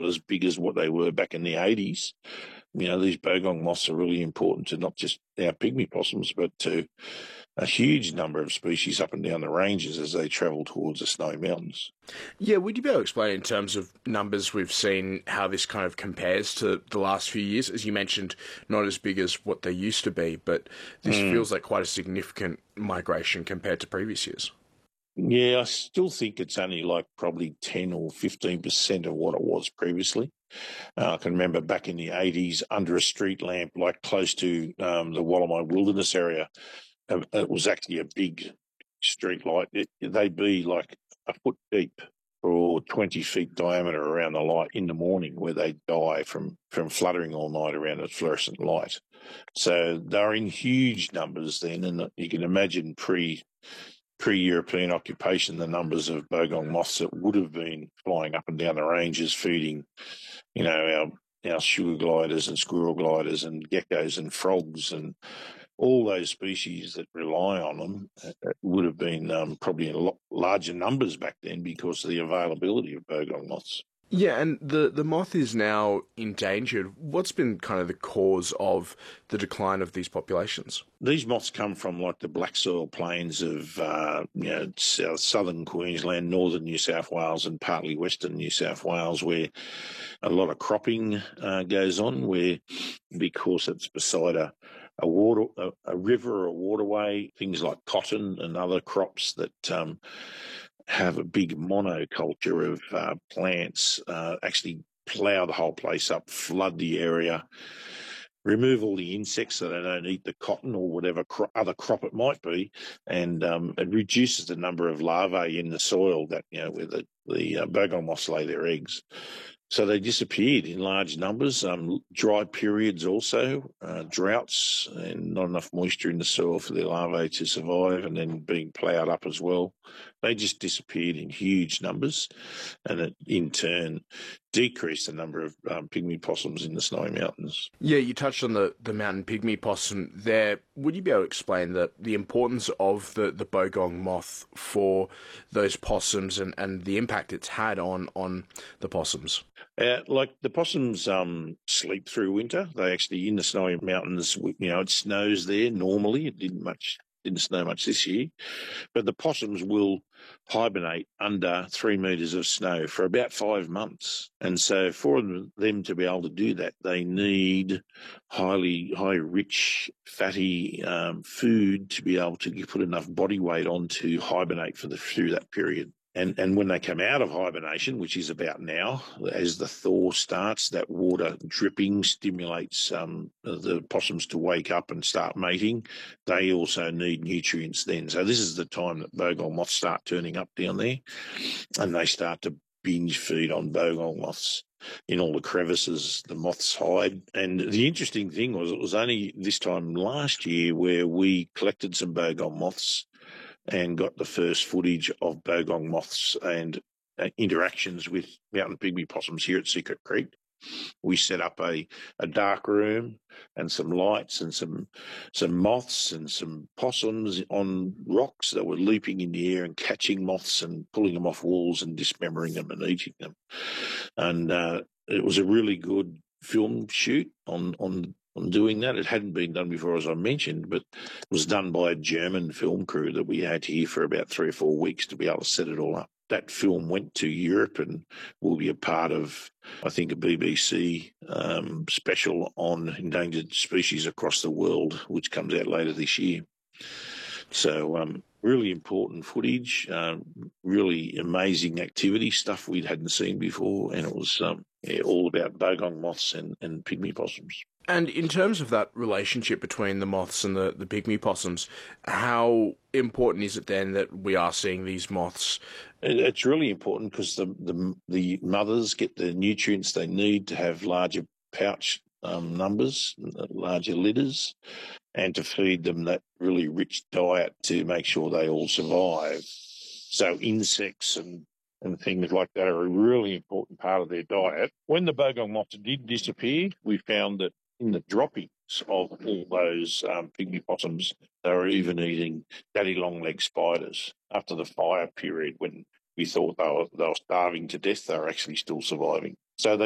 as big as what they were back in the 80s. These bogong moths are really important to not just our pygmy possums, but to a huge number of species up and down the ranges as they travel towards the Snowy Mountains. Yeah, would you be able to explain in terms of numbers we've seen how this kind of compares to the last few years? As you mentioned, not as big as what they used to be, but this feels like quite a significant migration compared to previous years. Yeah, I still think it's only like probably 10 or 15% of what it was previously. I can remember back in the 80s under a street lamp, like close to the Wollamai Wilderness area, it was actually a big street light. They'd be like a foot deep or 20 feet diameter around the light in the morning, where they die from fluttering all night around a fluorescent light. So they're in huge numbers then, and you can imagine pre-European occupation, the numbers of bogong moths that would have been flying up and down the ranges feeding, our sugar gliders and squirrel gliders and geckos and frogs and all those species that rely on them would have been probably in a lot larger numbers back then because of the availability of bogong moths. Yeah, and the moth is now endangered. What's been kind of the cause of the decline of these populations? These moths come from like the black soil plains of southern Queensland, northern New South Wales, and partly western New South Wales, where a lot of cropping goes on. Where because it's beside a river or a waterway, things like cotton and other crops that have a big monoculture of plants actually plough the whole place up, flood the area, remove all the insects so they don't eat the cotton or whatever other crop it might be, and it reduces the number of larvae in the soil that where the bogong moths lay their eggs. So they disappeared in large numbers. Dry periods also, droughts and not enough moisture in the soil for the larvae to survive, and then being ploughed up as well. They just disappeared in huge numbers, and it in turn decreased the number of pygmy possums in the Snowy Mountains. Yeah, you touched on the mountain pygmy possum there. Would you be able to explain the importance of the bogong moth for those possums and the impact it's had on the possums? Like the possums sleep through winter. They actually, in the Snowy Mountains, it snows there normally. It didn't snow much this year, but the possums will hibernate under 3 metres of snow for about 5 months. And so for them to be able to do that, they need high rich, fatty food to be able to put enough body weight on to hibernate through that period. And when they come out of hibernation, which is about now, as the thaw starts, that water dripping stimulates the possums to wake up and start mating. They also need nutrients then. So this is the time that bogong moths start turning up down there, and they start to binge feed on bogong moths in all the crevices the moths hide. And the interesting thing was it was only this time last year where we collected some bogong moths and got the first footage of bogong moths and interactions with mountain pygmy possums here at Secret Creek. We set up a dark room and some lights and some moths and some possums on rocks that were leaping in the air and catching moths and pulling them off walls and dismembering them and eating them. And it was a really good film shoot on doing that. It hadn't been done before, as I mentioned, but it was done by a German film crew that we had here for about 3 or 4 weeks to be able to set it all up. That film went to Europe and will be a part of, I think, a BBC special on endangered species across the world, which comes out later this year. So really important footage, really amazing activity, stuff we hadn't seen before, and it was all about bogong moths and pygmy possums. And in terms of that relationship between the moths and the pygmy possums, how important is it then that we are seeing these moths? It's really important because the mothers get the nutrients they need to have larger pouch numbers, larger litters, and to feed them that really rich diet to make sure they all survive. So insects and things like that are a really important part of their diet. When the bogong moths did disappear, we found that in the droppings of all those pygmy possums, they were even eating daddy long-legged spiders. After the fire period, when we thought they were starving to death, they were actually still surviving. So